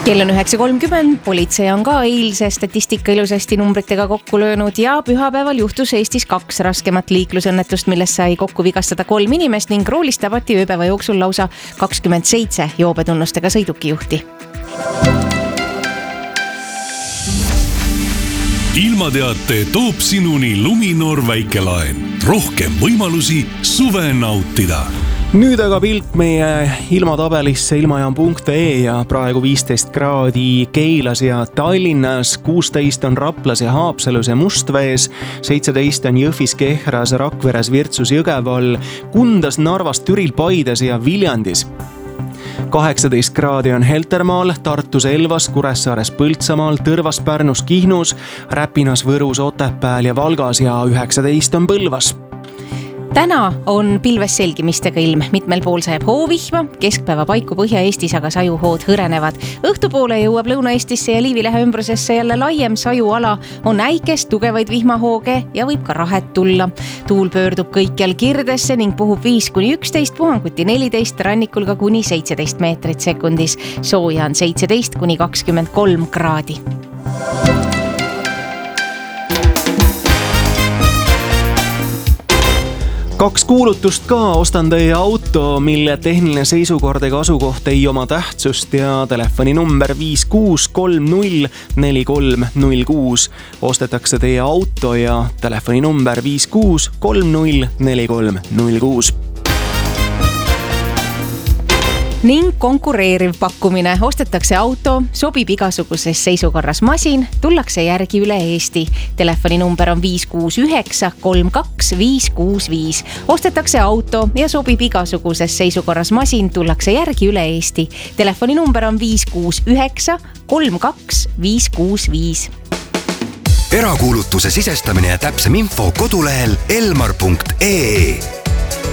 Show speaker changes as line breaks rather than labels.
Kell on 9.30, politsei on ka eilse statistika ilusasti numbritega kokku löönud ja pühapäeval juhtus Eestis 2 raskemat liiklusõnnetust, millest sai kokku vigastada 3 inimest ning roolist tabati ööpäeva jooksul lausa 27 joobetunnustega sõidukijuhti.
Ilmateate toob sinuni Luminor väikelaen. Rohkem võimalusi suve nautida.
Nüüd aga pilk meie ilmatabelisse ilmajaam.ee ja praegu 15 kraadi Keilas ja Tallinnas, 16 on Raplas ja Haapsalus ja Mustvees, 17 on Jõhvis, Kehras, Rakveres, Virtsus, Jõgeval, Kundas, Narvas, Türil, Paides ja Viljandis. 18 kraadi on Heltermaal, Tartus, Elvas, Kuressaares, Põltsamaal, Tõrvas, Pärnus, Kihnus, Räpinas, Võrus, Otepääl ja Valgas ja 19 on Põlvas.
Täna on pilves selgimistega ilm, mitmel pool sajab hoovihma, keskpäeva paiku Põhja-Eestis aga sajuhood hõrenevad. Õhtupoole jõuab Lõuna-Eestisse ja Liivilähe ümbrusesse jälle laiem sajuala, on äikest, tugevaid vihmahooge ja võib ka rahet tulla. Tuul pöördub kõikjal kirdesse ning puhub 5-11, puhanguti 14, rannikul ka kuni 17 meetrit sekundis. Sooja on 17-23 kraadi.
2 kuulutust ka, ostan teie auto, mille tehniline seisukord ega asukoht ei oma tähtsust ja telefoninumber 56304306. Ostetakse teie auto ja telefoninumber 56304306.
Ning konkureeriv pakkumine. Ostetakse auto, sobib igasuguses seisukorras masin, tullakse järgi üle Eesti. Telefoninumber on 5693255. Ostetakse auto ja sobib igasuguses seisukorras masin, tullakse järgi üle Eesti. Telefoninumber on 5693255.
Erakuulutuse sisestamine ja täpsem info kodulehel elmar.ee.